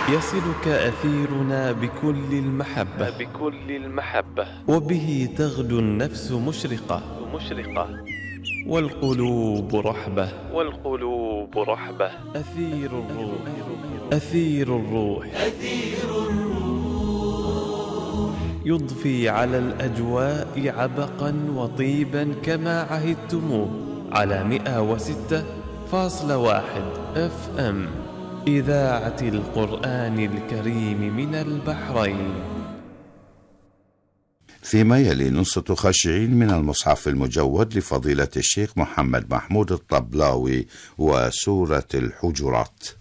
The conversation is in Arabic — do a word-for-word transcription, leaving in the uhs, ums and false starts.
يصلك أثيرنا بكل المحبة بكل المحبة وبه تغدو النفس مشرقة مشرقة والقلوب رحبة والقلوب رحبة. أثير الروح أثير الروح أثير الروح يضفي على الأجواء عبقا وطيبا كما عهدتموه على مئة وستة فاصلة واحد اف ام إذاعة القرآن الكريم من البحرين. فيما يلي نصة خاشعين من المصحف المجود لفضيلة الشيخ محمد محمود الطبلاوي وسورة الحجرات.